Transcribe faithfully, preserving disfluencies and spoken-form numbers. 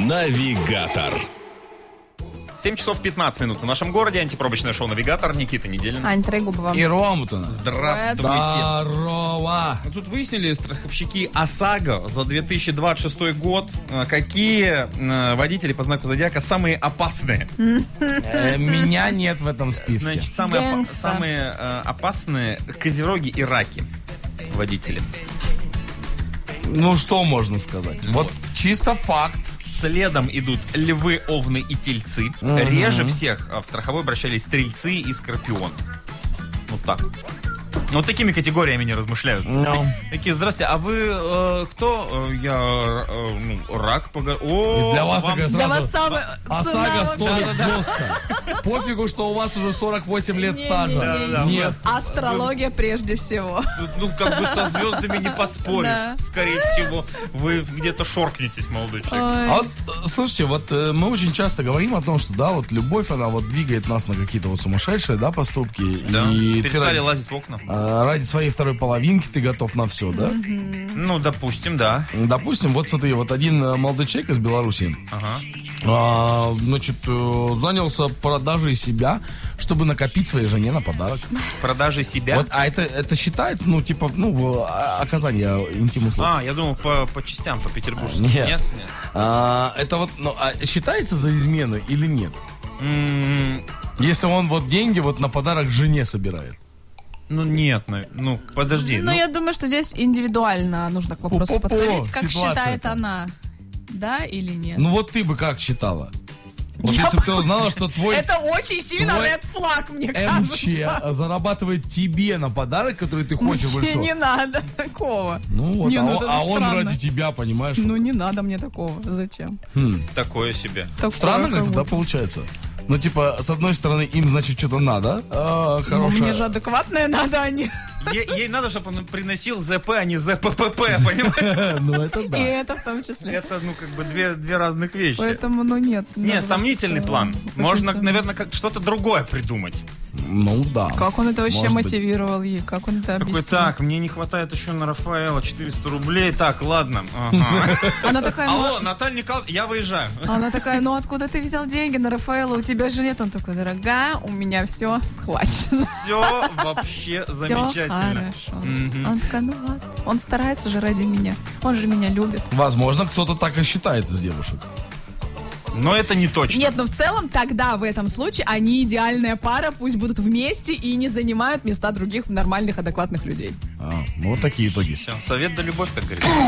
Навигатор. семь часов пятнадцать минут в нашем городе. Антипробочное шоу «Навигатор». Никита Неделин. Ань Трегубова. И Ромутон. Здравствуйте. Здорово. Ну, тут выяснили страховщики ОСАГО за две тысячи двадцать шестой год, какие водители по знаку зодиака самые опасные. Э, Меня нет в этом списке. Значит, самые, опа- Гангста. самые э, опасные козероги и раки водители. Ну, что можно сказать? Вот чисто факт. Следом идут львы, овны и тельцы. Реже всех в страховой обращались стрельцы и скорпионы. Вот так. Ну, вот такими категориями не размышляют. Ну. Такие, здрасте, а вы э, кто? Э, Я э, ну, рак. Пога... О, И для вас вам- такая Для сразу вас самая ОСАГО стоит Да-да-да. жестко. Пофигу, что у вас уже сорок восемь лет Не-не-не. стажа. Да-да-да. Нет. Астрология прежде всего. Ну, как бы со звездами не поспоришь. Да. Скорее всего, вы где-то шоркнетесь, молодой человек. Ой. А вот, э, слушайте, вот э, мы очень часто говорим о том, что, да, вот любовь, она вот двигает нас на какие-то вот сумасшедшие, да, поступки. Да. И ты Перестали ради, лазить в окна. э, ради своей второй половинки ты готов на все, да? Ну, допустим, да. Допустим, вот смотри, вот один э, молодой человек из Беларуси, Ага. а, значит, э, занялся продажей себя, чтобы накопить своей жене на подарок. Продажи себя. Вот, а это, это считает, ну, типа, ну, в- а- оказание интимных услуг? А, я думал, по, по частям, по петербургским. Нет. Нет? Нет. А, это вот, ну, а считается за измену или нет? М, Если он вот деньги вот на подарок жене собирает. Ну, нет, ну, ну, подожди. Ну, ну, я думаю, что здесь индивидуально нужно к вопросу По-по-по, подходить, как ситуация считает там. она. Да или нет? Ну, вот ты бы как считала? Вот Я если бы ты узнала, что твой Это очень сильно твой ред флаг, мне МЧ кажется. зарабатывает тебе на подарок, который ты хочешь Мне большой. не надо такого. Ну вот, Не, а, ну он- это а он странно. ради тебя, понимаешь? Ну, не надо мне такого. Зачем? такое себе. Такое Странно как-то, да, будто. получается? Ну, типа, с одной стороны, им, значит, что-то надо, а, Ну, хорошее. мне же адекватное надо, а не... Е- ей надо, чтобы он приносил ЗП, а не ЗППП, понимаешь? Ну, это И да. это в том числе. Это, ну, как бы две, две разных вещи. Поэтому, ну, нет. Не, надо сомнительный вот, план. э, Можно, очень наверное, как что-то другое придумать. Ну, да. Как он это вообще Может быть. мотивировал ей? Как он это Такой, объяснил? так, мне не хватает еще на Рафаэла четыреста рублей. Так, ладно. Ага. Она такая, ну, Алло, Наталья Николаевна, я выезжаю. она такая, ну откуда ты взял деньги на Рафаэла? У тебя же нет. Он такой, дорогая, у меня все схвачено. Все вообще Все замечательно. хорошо. Мгм. Она такая, ну ладно. Он старается же ради меня. Он же меня любит. Возможно, кто-то так и считает из девушек. Но это не точно. Нет, ну в целом тогда в этом случае они идеальная пара, пусть будут вместе и не занимают места других нормальных, адекватных людей. А, ну, вот такие итоги. Всё, совет да любовь, как говорится.